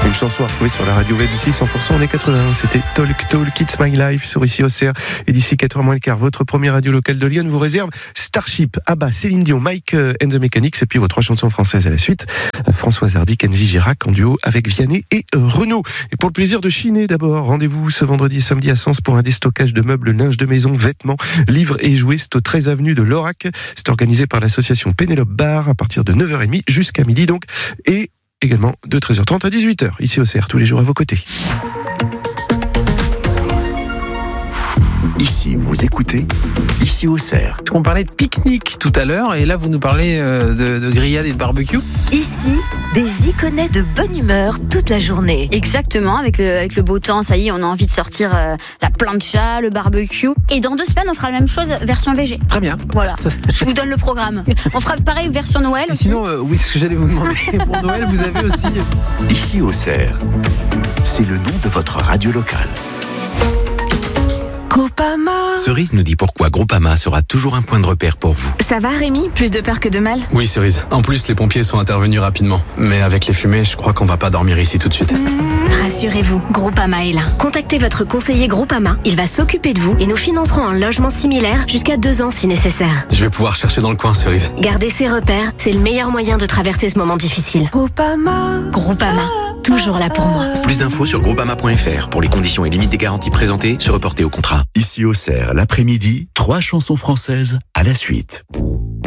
Une chanson à retrouver sur la radio web ici 100% on est 81. C'était Talk It's My Life sur ici Auxerre. Et d'ici 4h moins le quart, votre première radio locale de Lyon vous réserve Starship, ABBA, Céline Dion, Mike and the Mechanics et puis vos 3 chansons françaises à la suite. Françoise Hardy, Kenji Girac en duo avec Vianney et Renaud. Et pour le plaisir de chiner d'abord, rendez-vous ce vendredi et samedi à Sens pour un déstockage de meubles, linge de maison, vêtements, livres et jouets. C'est au 13 avenue de l'Orac. C'est organisé par l'association Pénélope Bar à partir de 9h30 jusqu'à midi donc. Et également de 13h30 à 18h, ici au CR, tous les jours à vos côtés. Ici, vous écoutez, ici au CER. On parlait de pique-nique tout à l'heure, et là vous nous parlez de grillade et de barbecue. Ici, des iconais de bonne humeur toute la journée. Exactement, avec le beau temps, ça y est, on a envie de sortir la plancha, le barbecue. Et dans 2 semaines, on fera la même chose version VG. Très bien. Voilà, je vous donne le programme. On fera pareil version Noël Et aussi. sinon, oui, ce que j'allais vous demander, pour Noël, vous avez aussi... Ici au CER, c'est le nom de votre radio locale. Groupama. Cerise nous dit pourquoi Groupama sera toujours un point de repère pour vous. Ça va Rémi? Plus de peur que de mal? Oui Cerise, en plus les pompiers sont intervenus rapidement. Mais avec les fumées, je crois qu'on va pas dormir ici tout de suite. Rassurez-vous, Groupama est là. Contactez votre conseiller Groupama, il va s'occuper de vous et nous financerons un logement similaire jusqu'à 2 ans si nécessaire. Je vais pouvoir chercher dans le coin Cerise. Gardez ses repères, c'est le meilleur moyen de traverser ce moment difficile. Groupama. Groupama, toujours là pour moi. Plus d'infos sur groupama.fr. Pour les conditions et limites des garanties présentées, se reporter au contrat. Ici au CER, l'après-midi, 3 chansons françaises à la suite.